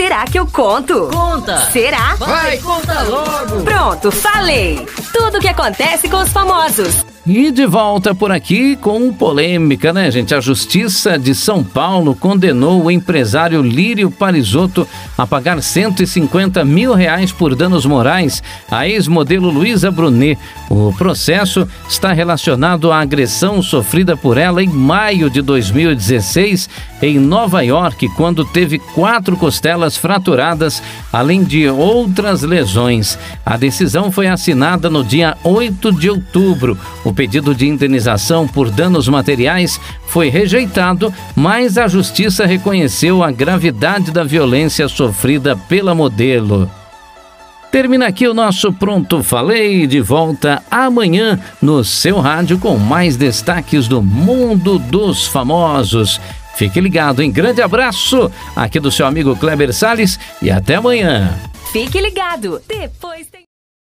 Será que eu conto? Conta! Será? Vai, conta logo! Pronto, falei! Tudo o que acontece com os famosos. E de volta por aqui com polêmica, né, gente? A Justiça de São Paulo condenou o empresário Lírio Parisotto a pagar R$150 mil por danos morais à ex-modelo Luísa Brunet. O processo está relacionado à agressão sofrida por ela em maio de 2016 em Nova York, quando teve 4 costelas fraturadas, além de outras lesões. A decisão foi assinada no dia 8 de outubro. O pedido de indenização por danos materiais foi rejeitado, mas a Justiça reconheceu a gravidade da violência sofrida pela modelo. Termina aqui o nosso Pronto Falei, de volta amanhã no seu rádio com mais destaques do mundo dos famosos. Fique ligado, hein? Grande abraço aqui do seu amigo Kleber Salles e até amanhã. Fique ligado, depois tem...